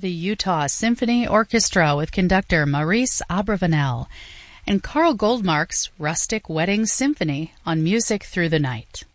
the Utah Symphony Orchestra with conductor Maurice Abravanel, and Carl Goldmark's Rustic Wedding Symphony on Music Through the Night.